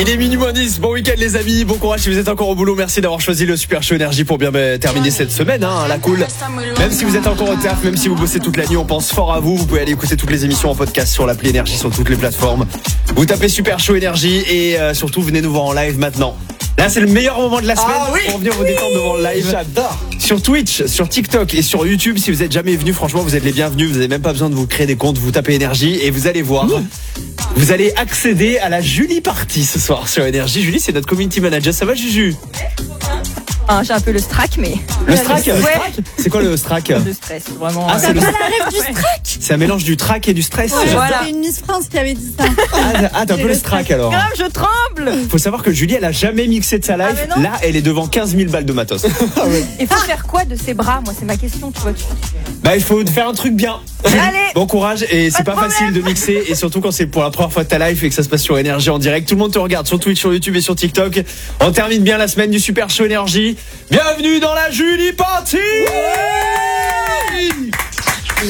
Il est minuit moins 10, bon week-end les amis, bon courage si vous êtes encore au boulot, merci d'avoir choisi le Super Show Énergie pour bien terminer cette semaine, la cool. Même si vous êtes encore au taf, même si vous bossez toute la nuit, on pense fort à vous, vous pouvez aller écouter toutes les émissions en podcast sur l'appli Énergie, sur toutes les plateformes. Vous tapez Super Show Énergie et surtout venez nous voir en live maintenant. Là c'est le meilleur moment de la semaine pour venir vous détendre devant le live. J'adore. Sur Twitch, sur TikTok et sur YouTube, si vous êtes jamais venu, franchement vous êtes les bienvenus, vous n'avez même pas besoin de vous créer des comptes, vous tapez Énergie et vous allez voir. Vous allez accéder à la Julie Party ce soir sur Énergie. Julie, c'est notre community manager. Ça va, Juju? J'ai un peu le strack, mais. Le strack? Ouais. C'est quoi le strack? Le stress, vraiment. Ah, c'est le la rêve du strack. C'est un mélange du track et du stress. Ouais, Voilà. C'est une Miss France qui avait dit ça. T'as un peu le strack alors. Grave, je tremble. Faut savoir que Julie, elle a jamais mixé de sa life. Ah, mais non. Là, elle est devant 15 000 balles de matos. Il faut faire quoi de ses bras? Moi, c'est ma question, tu vois. Bah, il faut faire un truc bien. Allez. Bon courage et c'est Pas pas de facile de mixer et surtout quand c'est pour la première fois de ta life et que ça se passe sur Énergie en direct. Tout le monde te regarde sur Twitch, sur YouTube et sur TikTok. On termine bien la semaine du Super Show Énergie. Bienvenue dans la Julie Party.